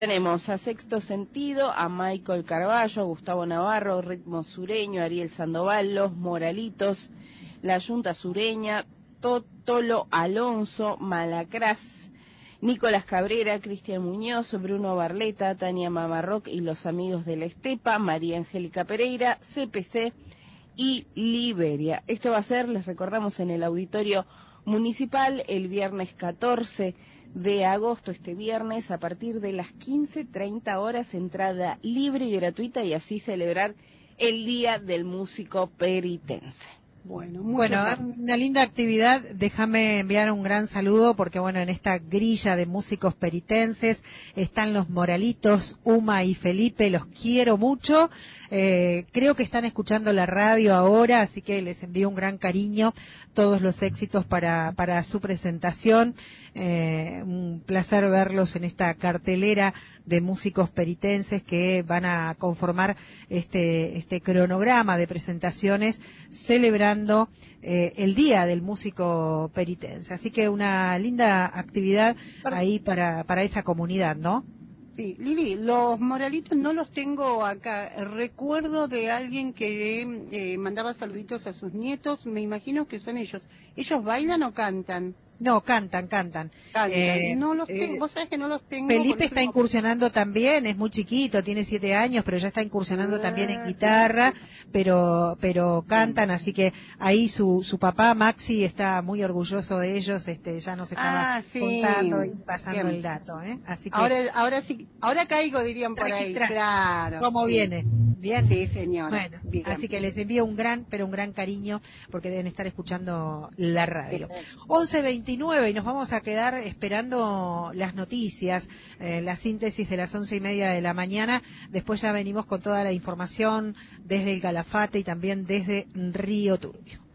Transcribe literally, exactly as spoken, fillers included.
Tenemos a Sexto Sentido, a Michael Carballo, a Gustavo Navarro, Ritmo Sureño, Ariel Sandoval, Los Moralitos, La Yunta Sureña, Totolo Alonso, Malacrás, Nicolás Cabrera, Cristian Muñoz, Bruno Barleta, Tania Mamarroc y Los Amigos de la Estepa, María Angélica Pereira, C P C y Liberia. Esto va a ser, les recordamos, en el Auditorio Municipal el viernes catorce de agosto, este viernes, a partir de las quince treinta horas, entrada libre y gratuita, y así celebrar el Día del Músico Peritense. Bueno, bueno, una linda actividad. Déjame enviar un gran saludo porque, bueno, en esta grilla de músicos peritenses están los Moralitos, Uma y Felipe, los quiero mucho. Eh, creo que están escuchando la radio ahora, así que les envío un gran cariño, todos los éxitos para, para su presentación. Eh, un placer verlos en esta cartelera de músicos peritenses que van a conformar este, este cronograma de presentaciones celebrando eh, el Día del Músico Peritense. Así que una linda actividad ahí para, para esa comunidad, ¿no? Sí, Lili, los Moralitos no los tengo acá. Recuerdo de alguien que eh, mandaba saluditos a sus nietos, me imagino que son ellos. ¿Ellos bailan o cantan? No, cantan, cantan. Cantan. Eh, no los tengo, eh, vos sabés que no los tengo. Felipe está incursionando también, es muy chiquito, tiene siete años, pero ya está incursionando ah, también en guitarra, pero pero cantan, así que ahí su su papá Maxi está muy orgulloso de ellos, este ya nos estaba ah, sí. contando y pasando Bien. el dato, ¿eh? Así que ahora ahora sí, ahora caigo, dirían por ahí. Claro. ¿Cómo sí. viene? Bien. Sí, señora. Bueno, bien. Así que les envío un gran, pero un gran cariño porque deben estar escuchando la radio. once veintinueve y nos vamos a quedar esperando las noticias, eh, la síntesis de las once y media de la mañana. Después ya venimos con toda la información desde el Calafate y también desde Río Turbio.